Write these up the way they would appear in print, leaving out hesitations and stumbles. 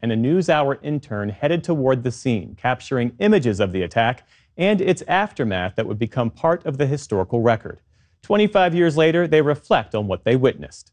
and a NewsHour intern headed toward the scene, capturing images of the attack and its aftermath that would become part of the historical record. 25 years later, they reflect on what they witnessed.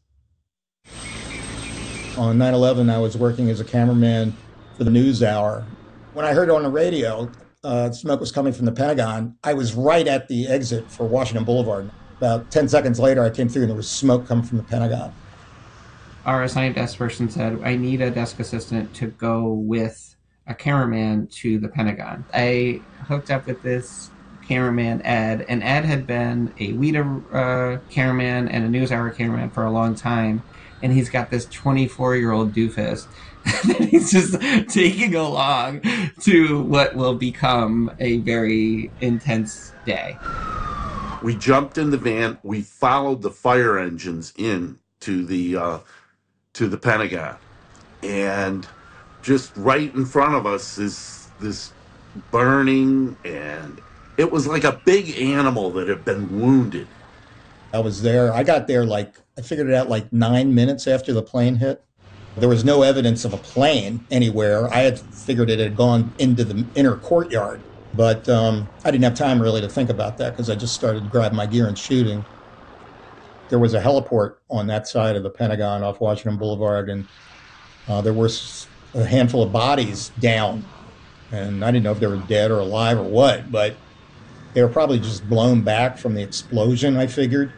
On 9/11, I was working as a cameraman for the NewsHour. When I heard on the radio smoke was coming from the Pentagon, I was right at the exit for Washington Boulevard. About 10 seconds later, I came through and there was smoke coming from the Pentagon. Our assigned desk person said, I need a desk assistant to go with a cameraman to the Pentagon. I hooked up with this cameraman, Ed, and Ed had been a WEDA cameraman and a NewsHour cameraman for a long time. And he's got this 24-year-old doofus that he's just taking along to what will become a very intense day. We jumped in the van. We followed the fire engines in to the Pentagon, and just right in front of us is this burning, and it was like a big animal that had been wounded. I was there. I got there I figured it out 9 minutes after the plane hit. There was no evidence of a plane anywhere. I had figured it had gone into the inner courtyard. But I didn't have time really to think about that because I just started grabbing my gear and shooting. There was a heliport on that side of the Pentagon off Washington Boulevard, and there was a handful of bodies down. And I didn't know if they were dead or alive or what, but they were probably just blown back from the explosion, I figured.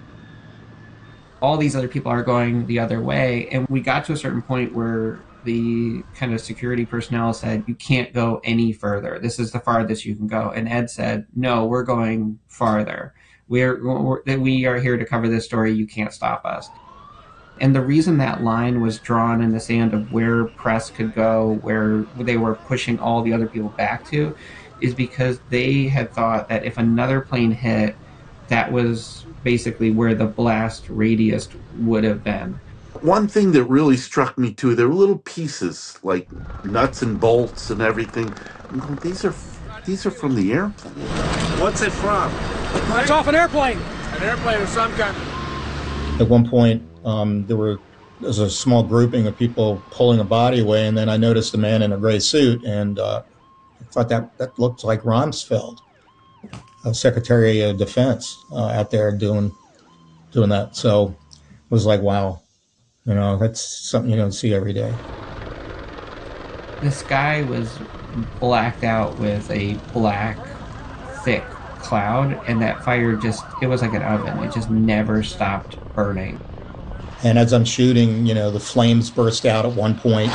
All these other people are going the other way, and we got to a certain point where the kind of security personnel said, you can't go any further. This is the farthest you can go. And Ed said, no, we're going farther. We are here to cover this story. You can't stop us. And the reason that line was drawn in the sand of where press could go, where they were pushing all the other people back to, is because they had thought that if another plane hit, that was basically where the blast radius would have been. One thing that really struck me too, there were little pieces like nuts and bolts and everything. I'm going, these are from the airplane. What's it from? It's off an airplane. An airplane of some kind. At one point, there was a small grouping of people pulling a body away, and then I noticed a man in a gray suit, and I thought that looked like Rumsfeld, Secretary of Defense, out there doing that. So it was like, wow. That's something you don't see every day. The sky was blacked out with a black, thick cloud, and that fire it was like an oven. It just never stopped burning. And as I'm shooting, the flames burst out at one point.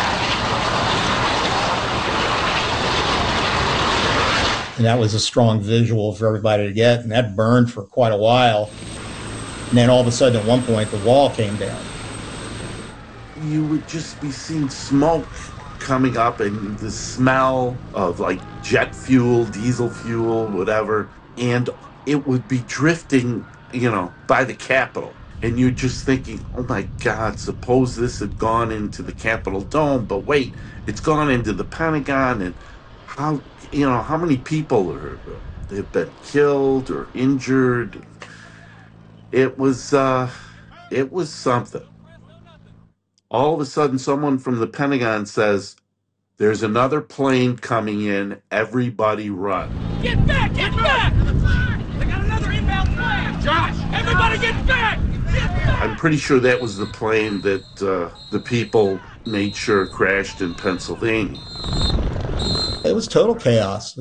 And that was a strong visual for everybody to get, and that burned for quite a while. And then all of a sudden, at one point, the wall came down. You would just be seeing smoke coming up and the smell of jet fuel, diesel fuel, whatever. And it would be drifting, by the Capitol. And you're just thinking, oh my God, suppose this had gone into the Capitol dome, but wait, it's gone into the Pentagon, and how many people have been killed or injured? It was something. All of a sudden, someone from the Pentagon says, there's another plane coming in, everybody run. Get back! Get back! They got another inbound plane! Josh! Everybody get back! Get back! I'm pretty sure that was the plane that the people made sure crashed in Pennsylvania. It was total chaos.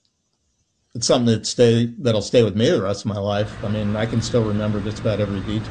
It's something that'll stay with me the rest of my life. I mean, I can still remember just about every detail.